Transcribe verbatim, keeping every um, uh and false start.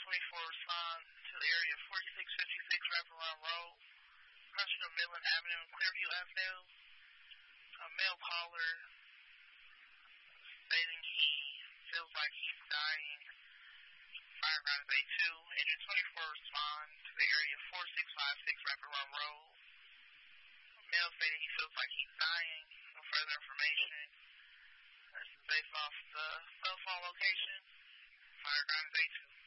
twenty-four respond to the area forty-six fifty-six Wraparound Road, crossing of Midland Avenue and Clearview Avenue. A male caller stating he feels like he's dying. Fireground is A two. Engine twenty-four respond to the area four six five six Wraparound Road. A male stating he feels like he's dying. No further information. This is based off the cell phone location. Fireground is A two.